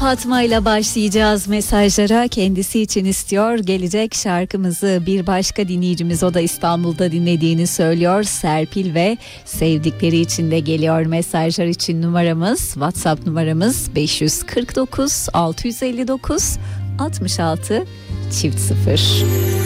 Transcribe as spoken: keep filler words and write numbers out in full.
Fatma ile başlayacağız mesajlara. Kendisi için istiyor. Gelecek şarkımızı bir başka dinleyicimiz, o da İstanbul'da dinlediğini söylüyor. Serpil ve sevdikleri için de geliyor mesajlar için. Numaramız, WhatsApp numaramız beş yüz kırk dokuz altı yüz elli dokuz altmış altı çift sıfır.